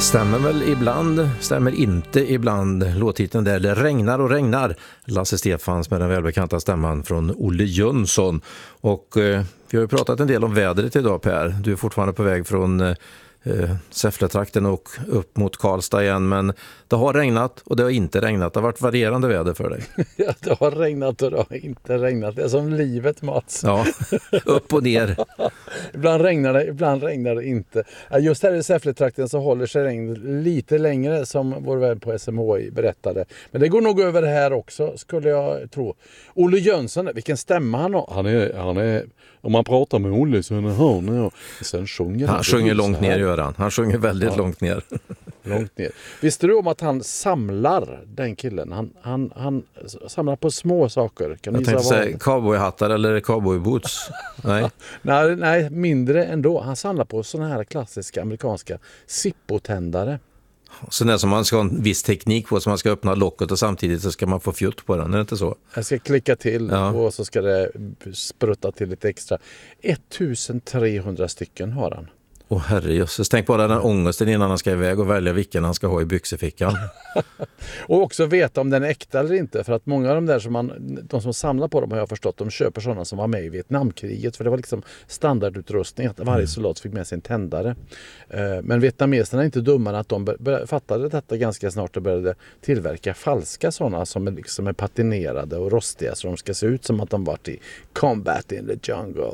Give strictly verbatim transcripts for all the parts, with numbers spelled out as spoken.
Stämmer väl ibland, stämmer inte ibland. Låttiteln där, det regnar och regnar. Lasse Stefans med den välbekanta stämman från Olle Jönsson. Och eh, vi har ju pratat en del om vädret idag, Per. Du är fortfarande på väg från eh, Säffletrakten och upp mot Karlstad igen. Men det har regnat och det har inte regnat. Det har varit varierande väder för dig. Ja, det har regnat och det har inte regnat. Det är som livet, Mats. Ja, upp och ner. Ibland regnar det, ibland regnar det inte. Just här i Säffletrakten så håller sig regn lite längre, som vår vän på S M H I berättade. Men det går nog över här också, skulle jag tro. Olle Jönsson, vilken stämma han har. Han är, han är, om man pratar med Olle så är han hör och sen sjunger han. Han sjunger långt ner, gör han. Han sjunger väldigt ja. långt ner. Långt ner. Visste du om att han samlar, den killen? Han, han, han samlar på små saker. Kan jag tänkte säga cowboyhattar eller cowboyboots. Nej. nej, nej, mindre ändå. Han samlar på såna här klassiska amerikanska Zippo-tändare. Så det är som man ska ha en viss teknik på, så man ska öppna locket och samtidigt så ska man få fjutt på den, är det inte så? Jag ska klicka till ja. och så ska det sprutta till lite extra. ettusentrehundra stycken har han. Åh oh, herrejösses, tänk bara den ångesten innan han ska iväg och välja vilken han ska ha i byxefickan. Och också veta om den är äkta eller inte, för att många av de där som man, de som samlar på dem har jag förstått, de köper sådana som var med i Vietnamkriget, för det var liksom standardutrustning att varje soldat fick med sin tändare. Men vietnameserna är inte dummare att de fattade detta ganska snart och började tillverka falska sådana som är, liksom är patinerade och rostiga, så de ska se ut som att de varit i combat in the jungle.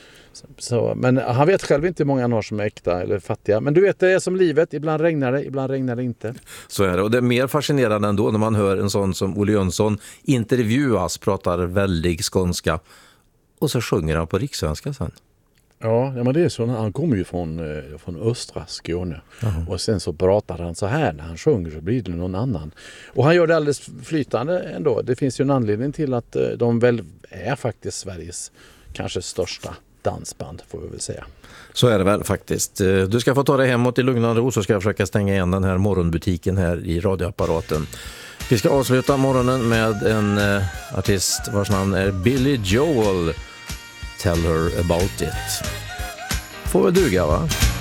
Så, men han vet själv inte hur många han har som är äkta eller fattiga. Men du vet, det är som livet. Ibland regnar det, ibland regnar det inte. Så är det. Och det är mer fascinerande ändå när man hör en sån som Olle Jönsson intervjuas, pratar väldigt skånska. Och så sjunger han på rikssvenska sen. Ja, ja men det är så. Han kommer ju från, från östra Skåne. Jaha. Och sen så pratar han så här. När han sjunger så blir det någon annan. Och han gör det alldeles flytande ändå. Det finns ju en anledning till att de väl är faktiskt Sveriges kanske största dansband, får vi väl säga. Så är det väl faktiskt. Du ska få ta dig hemåt i lugn och ro, så ska jag försöka stänga igen den här morgonbutiken här i radioapparaten. Vi ska avsluta morgonen med en eh, artist vars namn är Billy Joel. Tell her about it. Får väl duga, va?